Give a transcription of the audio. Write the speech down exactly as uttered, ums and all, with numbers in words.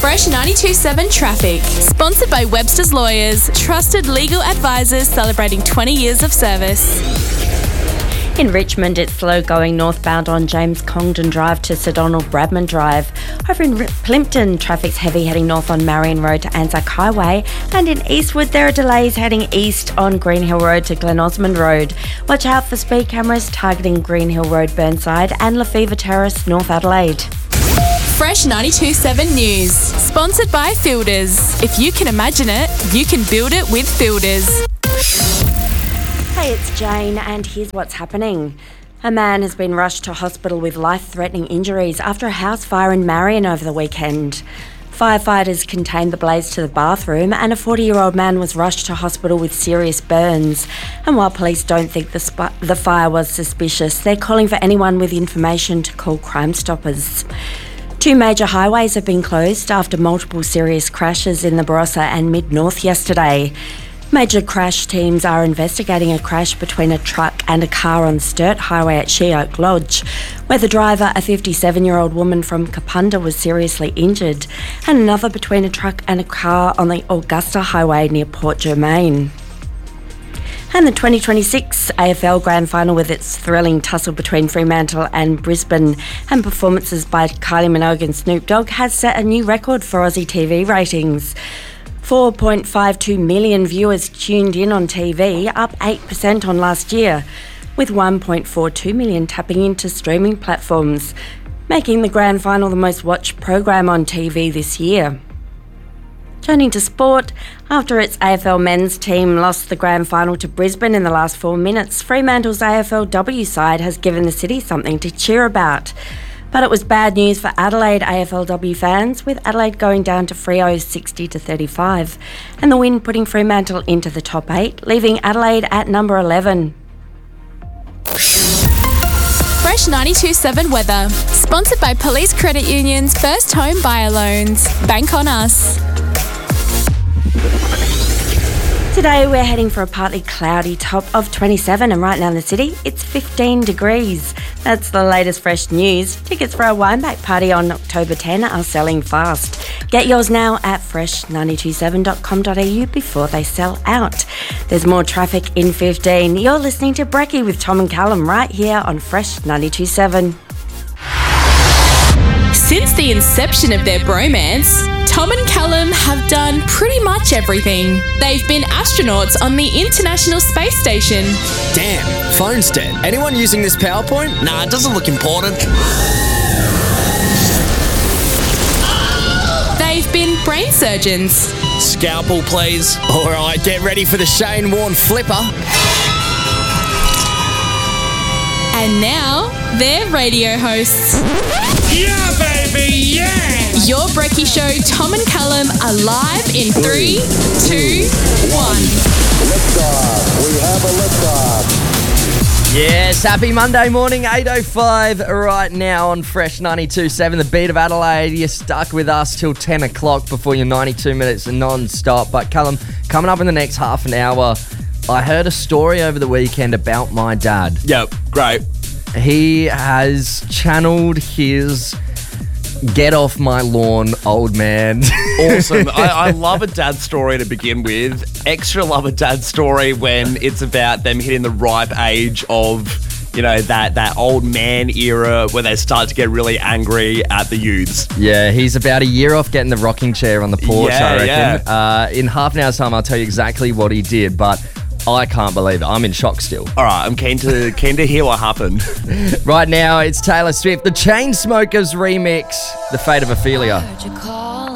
Fresh ninety-two point seven Traffic. Sponsored by Webster's Lawyers, trusted legal advisors celebrating twenty years of service. In Richmond, it's slow going northbound on James Congdon Drive to Sir Donald Bradman Drive. Over in R- Plimpton, traffic's heavy heading north on Marion Road to Anzac Highway. And in Eastwood, there are delays heading east on Green Hill Road to Glen Osmond Road. Watch out for speed cameras targeting Green Hill Road Burnside and Lefevre Terrace, North Adelaide. Fresh ninety-two point seven News. Sponsored by Fielders. If you can imagine it, you can build it with Fielders. Hey, it's Jane, and here's what's happening. A man has been rushed to hospital with life-threatening injuries after a house fire in Marion over the weekend. Firefighters contained the blaze to the bathroom, and a forty-year-old man was rushed to hospital with serious burns. And while police don't think the, sp- the fire was suspicious, they're calling for anyone with information to call Crime Stoppers. Two major highways have been closed after multiple serious crashes in the Barossa and Mid-North yesterday. Major crash teams are investigating a crash between a truck and a car on Sturt Highway at She Oak Lodge, where the driver, a fifty-seven-year-old woman from Kapunda, was seriously injured, and another between a truck and a car on the Augusta Highway near Port Germain. And the twenty twenty-six A F L Grand Final, with its thrilling tussle between Fremantle and Brisbane and performances by Kylie Minogue and Snoop Dogg, has set a new record for Aussie T V ratings. four point five two million viewers tuned in on T V, up eight percent on last year, with one point four two million tapping into streaming platforms, making the Grand Final the most watched program on T V this year. Turning to sport, after its A F L men's team lost the Grand Final to Brisbane in the last four minutes, Fremantle's A F L W side has given the city something to cheer about. But it was bad news for Adelaide A F L W fans, with Adelaide going down to Freo sixty to thirty-five, and the win putting Fremantle into the top eight, leaving Adelaide at number eleven. Fresh ninety-two point seven Weather. Sponsored by Police Credit Union's First Home Buyer Loans. Bank on us. Today we're heading for a partly cloudy top of twenty-seven, and right now in the city it's fifteen degrees. That's the latest fresh news. Tickets for our Wineback party on October tenth are selling fast. Get yours now at fresh nine two seven dot com dot a u before they sell out. There's more traffic in fifteen. You're listening to Brekkie with Tom and Callum right here on Fresh ninety-two point seven. Since the inception of their bromance, Tom and Callum have done pretty much everything. They've been astronauts on the International Space Station. Damn, phone's dead. Anyone using this PowerPoint? Nah, it doesn't look important. They've been brain surgeons. Scalpel, please. All right, get ready for the Shane Warne flipper. And now, they're radio hosts. Yeah, baby, yeah! Your Brekkie Show, Tom and Callum, are live in three, two, one. Liftoff. We have a liftoff. Yes, happy Monday morning, eight oh five right now on Fresh ninety-two point seven, the beat of Adelaide. You're stuck with us till ten o'clock before your ninety-two minutes non-stop. But Callum, coming up in the next half an hour, I heard a story over the weekend about my dad. Yep, great. He has channeled his get off my lawn, old man. Awesome. I, I love a dad story to begin with. Extra love a dad story when it's about them hitting the ripe age of, you know, that, that old man era where they start to get really angry at the youths. Yeah, he's about a year off getting the rocking chair on the porch, Yeah, I reckon. yeah. Uh, in half an hour's time, I'll tell you exactly what he did, but I can't believe it. I'm in shock still. All right, I'm keen to keen to hear what happened. Right now, it's Taylor Swift, the Chainsmokers remix, The Fate of Ophelia. Heard you call